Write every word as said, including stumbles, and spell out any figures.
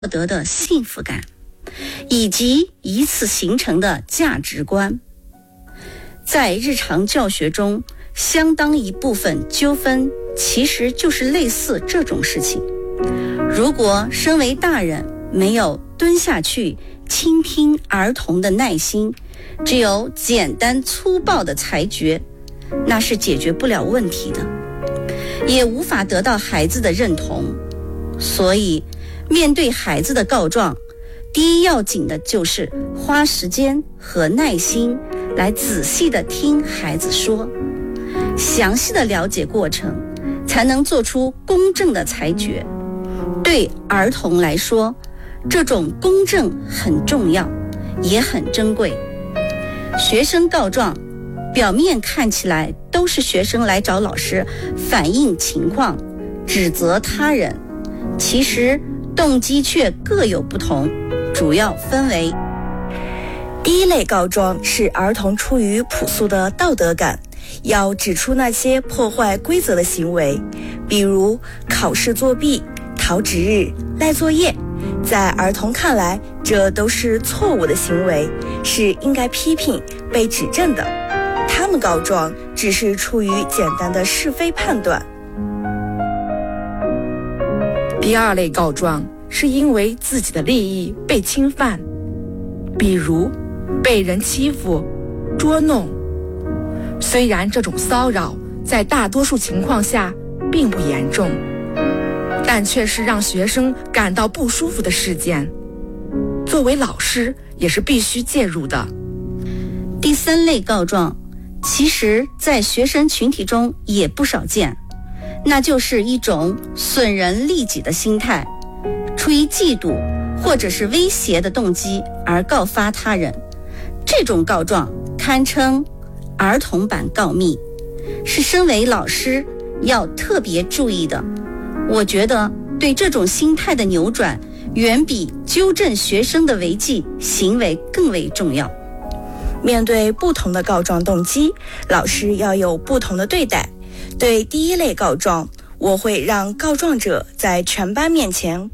获得的幸福感，以及以此形成的价值观。在日常教学中，相当一部分纠纷其实就是类似这种事情。如果身为大人没有蹲下去倾听儿童的耐心，只有简单粗暴的裁决，那是解决不了问题的，也无法得到孩子的认同。所以面对孩子的告状，第一要紧的就是花时间和耐心来仔细地听孩子说，详细的了解过程，才能做出公正的裁决。对儿童来说，这种公正很重要，也很珍贵。学生告状，表面看起来都是学生来找老师反映情况，指责他人，其实动机却各有不同，主要分为： 第一类告状是儿童出于朴素的道德感，要指出那些破坏规则的行为，比如考试作弊、逃值日、赖作业，在儿童看来，这都是错误的行为，是应该批评、被指正的。他们告状只是出于简单的是非判断。 第二类告状是因为自己的利益被侵犯，比如被人欺负、捉弄。虽然这种骚扰在大多数情况下并不严重，但却是让学生感到不舒服的事件，作为老师也是必须介入的。 第三类告状，其实在学生群体中也不少见，那就是一种损人利己的心态，出于嫉妒或者是威胁的动机而告发他人。这种告状堪称儿童版告密，是身为老师要特别注意的。我觉得对这种心态的扭转，远比纠正学生的违纪行为更为重要。 面对不同的告状动机，老师要有不同的对待。对第一类告状，我会让告状者在全班面前